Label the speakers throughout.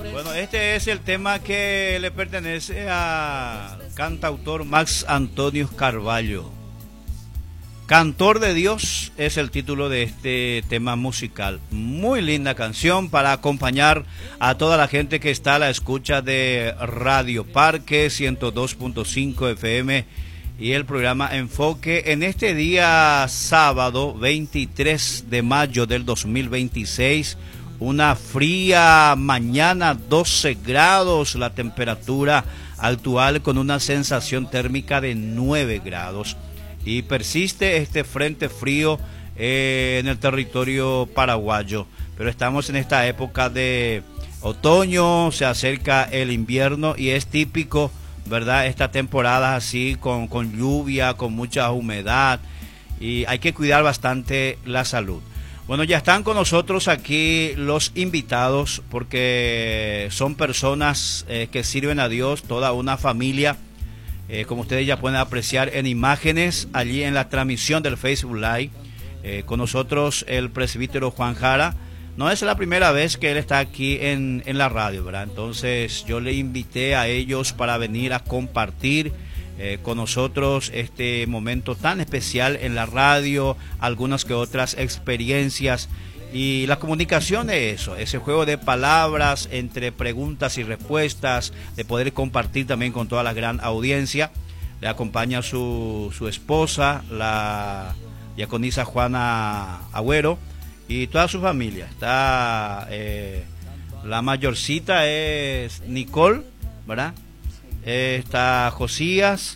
Speaker 1: Bueno, este es el tema que le pertenece al cantautor Max Antonio Carballo. Cantor de Dios es el título de este tema musical. Muy linda canción para acompañar a toda la gente que está a la escucha de Radio Parque 102.5 FM y el programa Enfoque en este día sábado 23 de mayo del 2026. Una fría mañana, 12 grados la temperatura actual con una sensación térmica de 9 grados. Y persiste este frente frío en el territorio paraguayo. Pero estamos en esta época de otoño, se acerca el invierno y es típico, ¿verdad? Esta temporada así con lluvia, con mucha humedad y hay que cuidar bastante la salud. Bueno, ya están con nosotros aquí los invitados porque son personas que sirven a Dios, toda una familia. Como ustedes ya pueden apreciar en imágenes allí en la transmisión del Facebook Live, con nosotros el presbítero Juan Jara. No es la primera vez que él está aquí en la radio, ¿verdad? Entonces yo le invité a ellos para venir a compartir con nosotros este momento tan especial en la radio, algunas que otras experiencias. Y la comunicación de eso, ese juego de palabras entre preguntas y respuestas, de poder compartir también con toda la gran audiencia. Le acompaña su esposa, la diaconisa Juana Agüero, y toda su familia. Está la mayorcita es Nicole, ¿verdad? Está Josías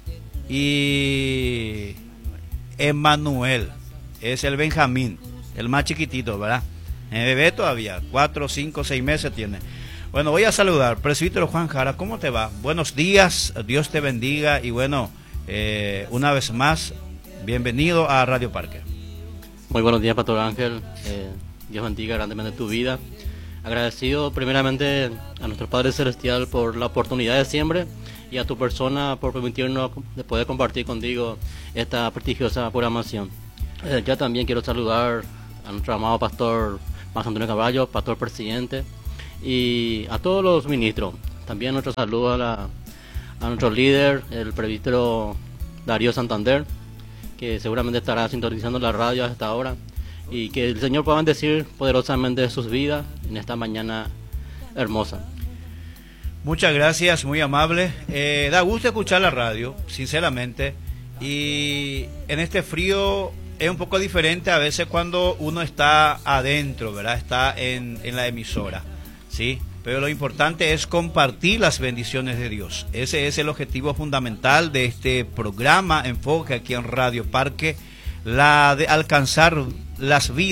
Speaker 1: y Emanuel, es el Benjamín. El más chiquitito, ¿verdad? Bebé todavía, 4, 5, 6 meses tiene. Bueno, voy a saludar. Presbítero Juan Jara, ¿cómo te va? Buenos días, Dios te bendiga y bueno, una vez más, bienvenido a Radio Parque.
Speaker 2: Muy buenos días, Pastor Ángel. Dios bendiga grandemente tu vida. Agradecido primeramente a nuestro Padre Celestial por la oportunidad de siempre y a tu persona por permitirnos de poder compartir contigo esta prestigiosa programación. Yo también quiero saludar a nuestro amado pastor Max Antonio Carballo, pastor presidente, y a todos los ministros. También nuestro saludo a nuestro líder, el presbítero Darío Santander, que seguramente estará sintonizando la radio a esta hora, y que el Señor pueda bendecir poderosamente de sus vidas en esta mañana hermosa.
Speaker 1: Muchas gracias, muy amable. Da gusto escuchar la radio, sinceramente, y en este frío es un poco diferente a veces cuando uno está adentro, ¿verdad? Está en la emisora, ¿sí? Pero lo importante es compartir las bendiciones de Dios. Ese es el objetivo fundamental de este programa Enfoque aquí en Radio Parque, la de alcanzar las vidas